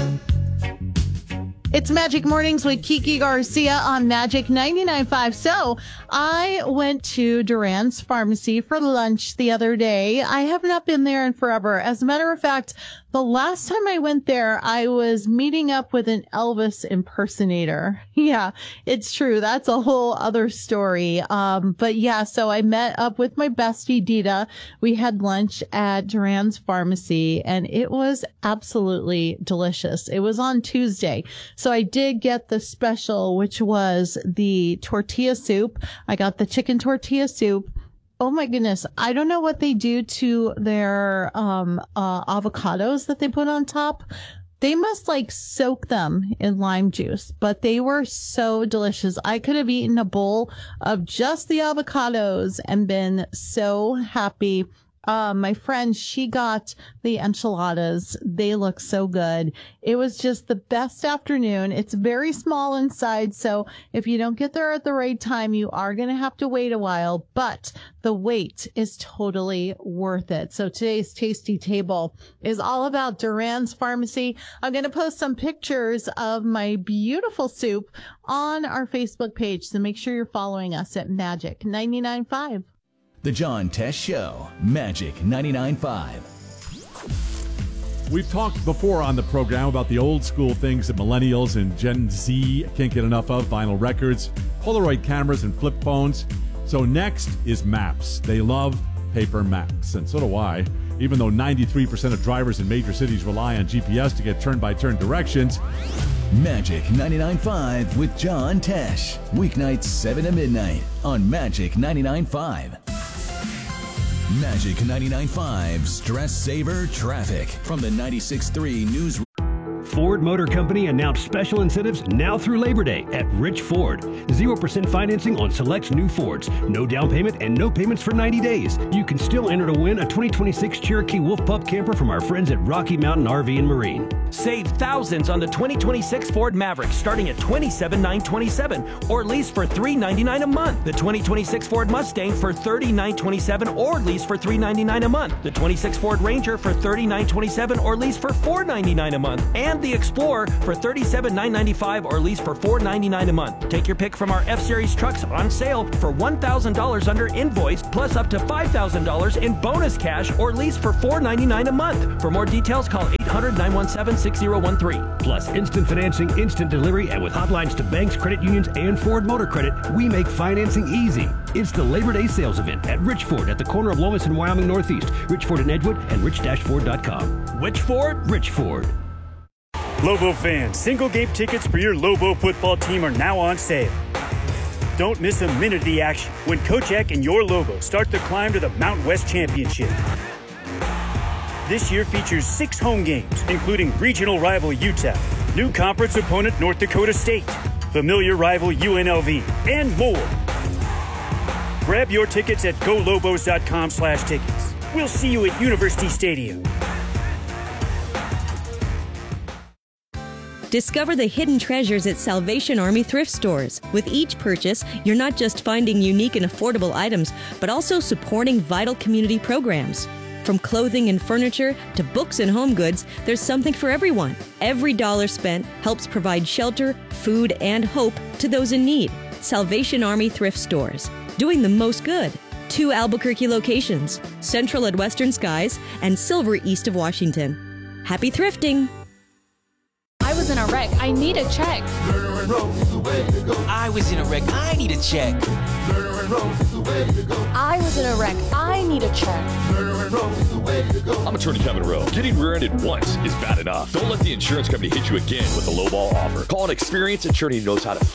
It's Magic Mornings with Kiki Garcia on Magic 99.5. So I went to Duran's Pharmacy for lunch the other day. I have not been there in forever. As a matter of fact, the last time I went there, I was meeting up with an Elvis impersonator. Yeah, it's true. That's a whole other story. But yeah, so I met up with my bestie, Dita. We had lunch at Duran's Pharmacy, and it was absolutely delicious. It was on Tuesday. So I did get the special, which was the tortilla soup. I got the chicken tortilla soup. Oh my goodness. I don't know what they do to their avocados that they put on top. They must soak them in lime juice, but they were so delicious. I could have eaten a bowl of just the avocados and been so happy. My friend, she got the enchiladas. They look so good. It was just the best afternoon. It's very small inside, so if you don't get there at the right time, you are going to have to wait a while, but the wait is totally worth it. So today's Tasty Table is all about Duran's Pharmacy. I'm going to post some pictures of my beautiful soup on our Facebook page, so make sure you're following us at Magic 99.5. The John Tesh Show, Magic 99.5. We've talked before on the program about the old school things that millennials and Gen Z can't get enough of: vinyl records, Polaroid cameras, and flip phones. So next is maps. They love paper maps, and so do I. Even though 93% of drivers in major cities rely on GPS to get turn-by-turn directions. Magic 99.5 with John Tesh. Weeknights 7 to midnight on Magic 99.5. Magic 99.5 Stress Saver Traffic from the 96.3 News. Ford Motor Company announced special incentives now through Labor Day at Rich Ford. 0% financing on select new Fords. No down payment and no payments for 90 days. You can still enter to win a 2026 Cherokee Wolf Pup camper from our friends at Rocky Mountain RV and Marine. Save thousands on the 2026 Ford Maverick starting at $27,927 or lease for $399 a month. The 2026 Ford Mustang for $39,927 or lease for $399 a month. The 26 Ford Ranger for $39,927 or lease for $499 a month. And the Explorer for $37,995 or lease for $499 a month. Take your pick from our F-Series trucks on sale for $1,000 under invoice plus up to $5,000 in bonus cash or lease for $499 a month. For more details, call 800-917-6013. Plus instant financing, instant delivery, and with hotlines to banks, credit unions, and Ford Motor Credit, we make financing easy. It's the Labor Day sales event at Rich Ford at the corner of Lomas and Wyoming Northeast. Rich Ford in Edgewood and rich-ford.com. Which Ford? Rich Ford. Lobo fans, single game tickets for your Lobo football team are now on sale. Don't miss a minute of the action when Coach Eck and your Lobo start the climb to the Mountain West Championship. This year features 6 home games, including regional rival UTEP, new conference opponent North Dakota State, familiar rival UNLV, and more. Grab your tickets at golobos.com/tickets. We'll see you at University Stadium. Discover the hidden treasures at Salvation Army thrift stores. With each purchase, you're not just finding unique and affordable items, but also supporting vital community programs. From clothing and furniture to books and home goods, there's something for everyone. Every dollar spent helps provide shelter, food, and hope to those in need. Salvation Army thrift stores, doing the most good. 2 Albuquerque locations, Central at Western Skies and Silver east of Washington. Happy thrifting! I was in a wreck. I need a check. I was in a wreck. I need a check. I was in a wreck. I need a check. I'm attorney Kevin Rowe. Getting rear-ended once is bad enough. Don't let the insurance company hit you again with a lowball offer. Call an experienced attorney who knows how to